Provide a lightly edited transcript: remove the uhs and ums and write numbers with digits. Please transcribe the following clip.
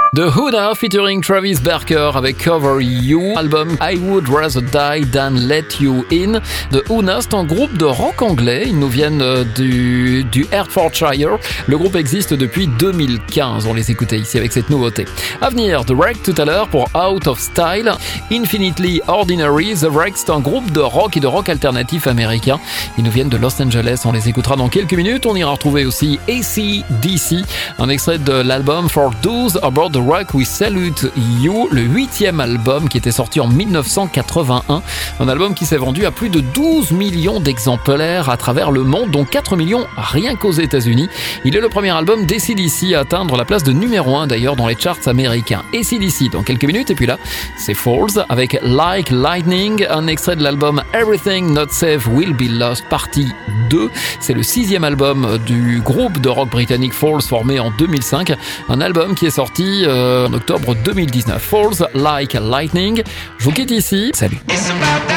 The Huda featuring Travis Barker avec Cover You, album I Would Rather Die Than Let You In. The Huda, c'est un groupe de rock anglais, ils nous viennent du Hertfordshire. Le groupe existe depuis 2015, on les écoutait ici avec cette nouveauté. À venir, The Wreck tout à l'heure pour Out of Style. Infinitely Ordinary, The Wreck, c'est un groupe de rock et de rock alternatif américain. Ils nous viennent de Los Angeles, on les écoutera dans quelques minutes. On ira retrouver aussi AC/DC, un extrait de l'album For Those About the Rock We Salute You, le 8e album qui était sorti en 1981. Un album qui s'est vendu à plus de 12 millions d'exemplaires à travers le monde, dont 4 millions rien qu'aux États-Unis. Il est le premier album d'AC/DC à atteindre la place de numéro 1 d'ailleurs dans les charts américains. AC/DC dans quelques minutes, et puis là, c'est Falls avec Like Lightning, un extrait de l'album Everything Not Safe Will Be Lost partie 2. C'est le 6e album du groupe de rock britannique Falls, formé en 2005. Un album qui est sorti en octobre 2019. Falls Like Lightning. Je vous quitte ici. Salut.